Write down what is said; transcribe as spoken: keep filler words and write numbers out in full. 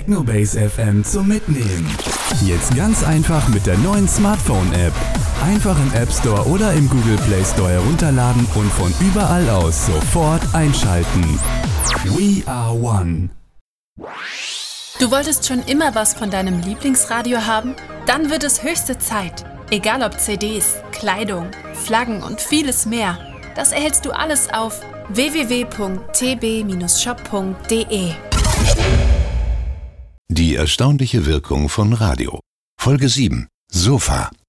Technobase F M zum Mitnehmen. Jetzt ganz einfach mit der neuen Smartphone-App. Einfach im App Store oder im Google Play Store herunterladen und von überall aus sofort einschalten. We are one. Du wolltest schon immer was von deinem Lieblingsradio haben? Dann wird es höchste Zeit. Egal ob C Ds, Kleidung, Flaggen und vieles mehr. Das erhältst du alles auf w w w punkt t b Bindestrich shop punkt d e. Die erstaunliche Wirkung von Radio. Folge sieben. Sofa.